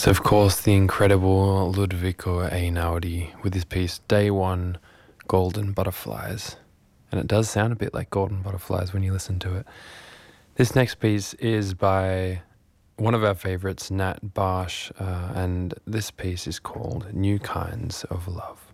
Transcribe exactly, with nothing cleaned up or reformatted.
So, of course, the incredible Ludovico Einaudi with his piece Day One, Golden Butterflies. And it does sound a bit like Golden Butterflies when you listen to it. This next piece is by one of our favorites, Nat Barsh, uh, and this piece is called New Kinds of Love.